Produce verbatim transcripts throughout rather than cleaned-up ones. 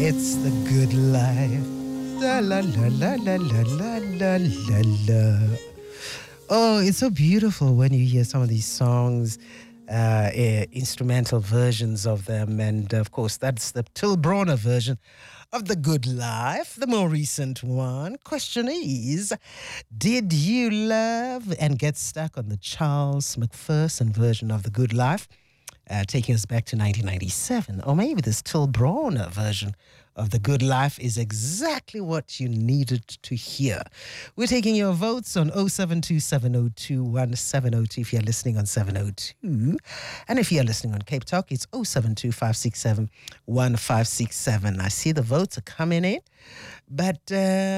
It's the good life. La la la la la la la la la la. Oh, it's so beautiful when you hear some of these songs, uh, eh, instrumental versions of them. And of course, that's the Till Bronner version of The Good Life, the more recent one. Question is, did you love and get stuck on the Charles McPherson version of The Good Life, uh, taking us back to nineteen ninety-seven? Or maybe this Till Bronner version of The Good Life is exactly what you needed to hear. We're taking your votes on oh seven two, seven oh two, one seven oh two if you're listening on seven oh two. And if you're listening on Cape Talk, it's oh seven two, five six seven, one five six seven. I see the votes are coming in, but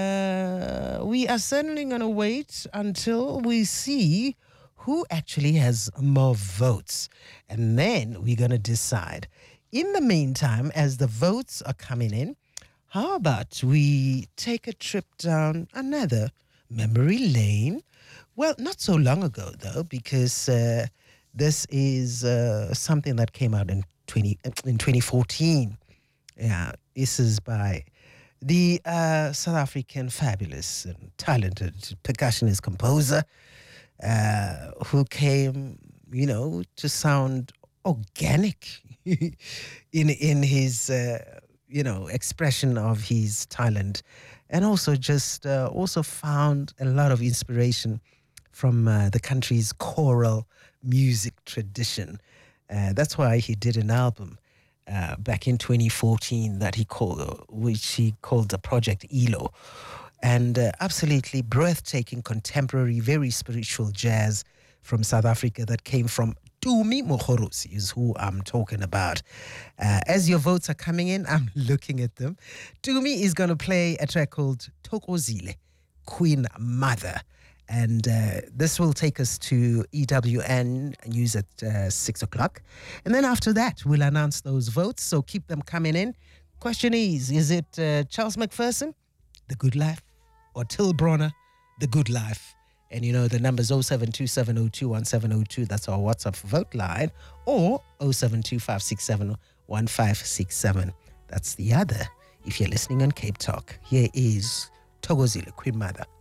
uh, we are certainly going to wait until we see who actually has more votes. And then we're going to decide. In the meantime, as the votes are coming in, how about we take a trip down another memory lane? Well, not so long ago, though, because uh, this is uh, something that came out in twenty in twenty fourteen. Yeah, this is by the uh, South African fabulous and talented percussionist composer uh, who came, you know, to sound organic in in his uh, you know expression of his talent, and also just uh, also found a lot of inspiration from uh, the country's choral music tradition. Uh, that's why he did an album uh, back in twenty fourteen that he called, which he called the Project Elo, and uh, absolutely breathtaking contemporary, very spiritual jazz from South Africa that came from Tumi Mogorosi is who I'm talking about. Uh, as your votes are coming in, I'm looking at them. Tumi is going to play a track called Thokozile, Queen Mother. And uh, this will take us to E W N news at uh, six o'clock. And then after that, we'll announce those votes. So keep them coming in. Question is, is it uh, Charles McPherson, The Good Life, or Till Bronner, The Good Life? And you know, the number's oh seven two, seven oh two, one seven oh two. That's our WhatsApp vote line. Or oh seven two, five six seven, one five six seven. That's the other if you're listening on Cape Talk. Here is Thokozile, Queen Mother.